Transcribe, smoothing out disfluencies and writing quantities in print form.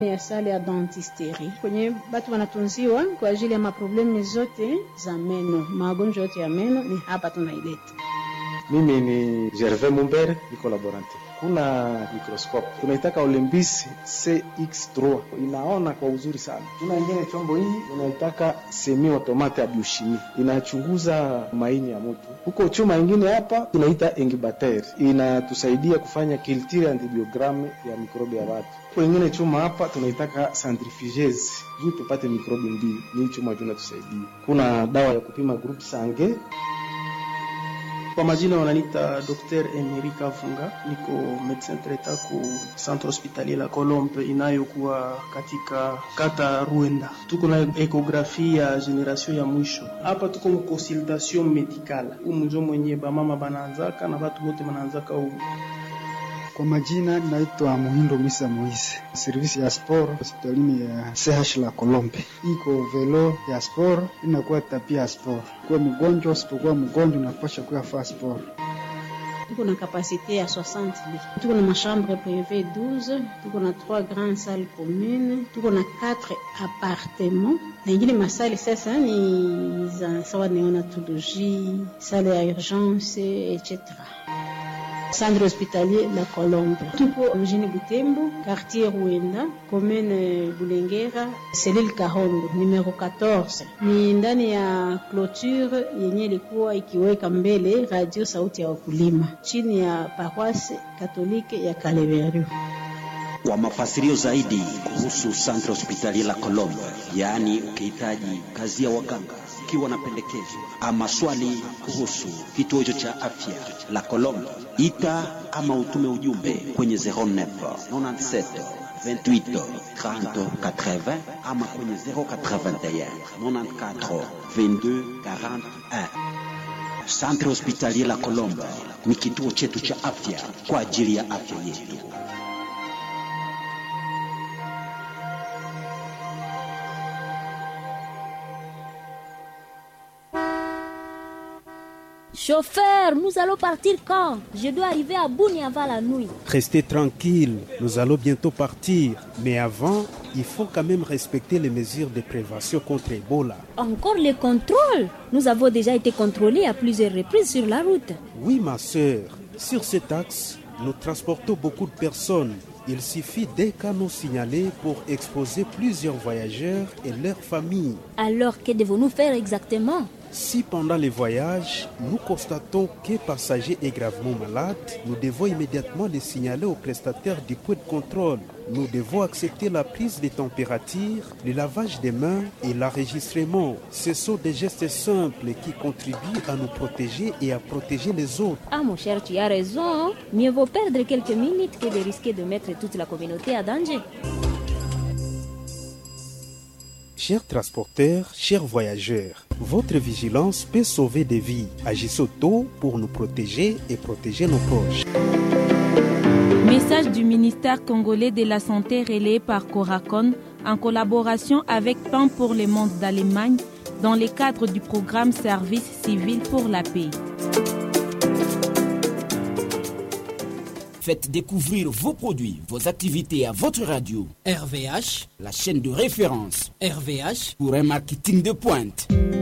ya sale ya dentisterie kwenye batu wanatunziwa kwa ajili ya maprobleme zote za meno, magonjwa yote ya meno ni hapa tunaileta. Mimi ni Gervais Mumbere, niko laborante. Kuna microscope tunaitaka Olympus CX3, inaona kwa uzuri sana. Tuna ingine chombo hii tunaitaka semi automate ya biochimie, inachunguza maini ya mtu. Huko chuma ingine hapa tunaita incubator, inatusaidia kufanya culture antibiogramme ya mikrobi ya watu. Huko ingine chuma hapa tunaitaka centrifugeuse, juu tupate mikrobi mbili. Ni chuma tunatusaidia. Kuna dawa ya kupima group sange. Kwa majina wananiita Dr. Emerika Funga, niko médecin traitant ku centre hospitalier la Colombe inayokuwa katika kata Ruenda. Tuko na ekografi ya generation ya mwisho. Hapa tuko mu consultation medicale. Umunjo mwenye ba mama banaanzaka na watu wote banaanzaka huko. Kwa majina naitwa Muhindo Misa Moise. Servisi ya sport hospitalini ya CH la Colombe. Iko velo ya sport, inakuwa tapia ya sport. Kwa mgonjwa, usipokuwa mgonjwa unapaswa kuwa fast sport. Tuko na kapasite ya 60 lits. Tuko na chambre privée 12, tuko na 3 grandes salles communes, tuko na 4 appartements. Na ingine masali sasa ni za sawa neonatologie, salle ya urgence, etc. Centre hospitalier la Colombe. Tupo mjini Butembo, quartier Ruenda, commune Bulengera, cellule Kahondo, numero 14. Ni ndani ya clôture yenye ilikuwa ikiweka mbele radio sauti ya wakulima, chini ya paroisse katolike ya Kaleveru. Kwa mafasirio zaidi kuhusu Centre hospitalier la Colombe, yaani ukihitaji kazi ya waganga, ukiwa na pendekezo ama swali kuhusu kituo hicho cha afya la Colombe, ita ama utume ujumbe kwenye 09 97 28 30 80 ama kwenye 081 94 22 41. Centre hospitalier la Colombe ni kituo chetu cha afya kwa ajili ya afya yetu. Chauffeur, nous allons partir quand? Je dois arriver à Bunia avant la nuit. Restez tranquille, nous allons bientôt partir. Mais avant, il faut quand même respecter les mesures de prévention contre Ebola. Encore les contrôles? Nous avons déjà été contrôlés à plusieurs reprises sur la route. Oui, ma sœur, sur cet axe, nous transportons beaucoup de personnes. Il suffit d'un canot signalé pour exposer plusieurs voyageurs et leurs familles. Alors, que devons-nous faire exactement? Si pendant les voyages, nous constatons qu'un passager est gravement malade, nous devons immédiatement le signaler au prestataire du point de contrôle. Nous devons accepter la prise de température, le lavage des mains et l'enregistrement. Ce sont des gestes simples qui contribuent à nous protéger et à protéger les autres. Ah mon cher, tu as raison. Mieux vaut perdre quelques minutes que de risquer de mettre toute la communauté à danger. Chers transporteurs, chers voyageurs, votre vigilance peut sauver des vies. Agissons tôt pour nous protéger et protéger nos proches. Message du ministère congolais de la Santé relayé par Coracon en collaboration avec Pain pour le monde d'Allemagne dans le cadre du programme Service civil pour la paix. Faites découvrir vos produits, vos activités à votre radio. RVH, la chaîne de référence. RVH, pour un marketing de pointe.